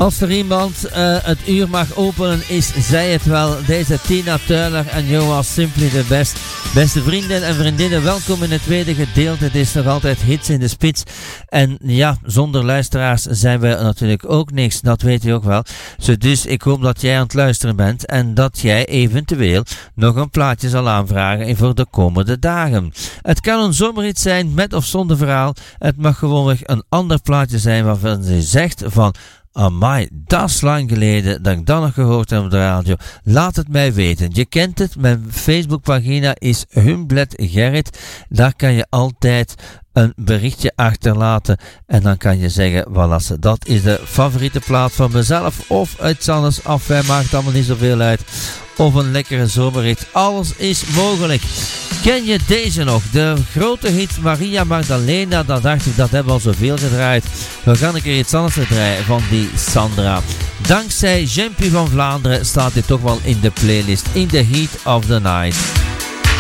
Als er iemand het uur mag openen, is zij het wel. Deze Tina Turner en You Are Simply the Best. Beste vrienden en vriendinnen, welkom in het tweede gedeelte. Het is nog altijd hits in de spits. En ja, zonder luisteraars zijn we natuurlijk ook niks. Dat weet je ook wel. Dus ik hoop dat jij aan het luisteren bent en dat jij eventueel nog een plaatje zal aanvragen voor de komende dagen. Het kan een zomerhit zijn, met of zonder verhaal. Het mag gewoonweg een ander plaatje zijn waarvan je zegt van... Amai, dat is lang geleden dat ik dat nog gehoord heb op de radio. Laat het mij weten. Je kent het, mijn Facebookpagina is Humblet Gerrit. Daar kan je altijd een berichtje achterlaten en dan kan je zeggen, voilà, dat is de favoriete plaat van mezelf of iets anders af, wij maakt allemaal niet zoveel uit. Of een lekkere zomerhit, alles is mogelijk. Ken je deze nog? De grote hit Maria Magdalena, dat dacht ik, dat hebben we al zoveel gedraaid. We gaan een keer iets anders draaien van die Sandra. Dankzij Jempie van Vlaanderen staat dit toch wel in de playlist In the Heat of the Night.